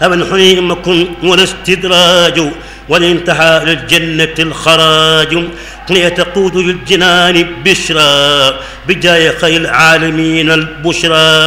أبا حليمكم ولا استدراج والانتهاء للجنة الخراج ليتقود للجنان بشرى بجاه خير العالمين البشرى.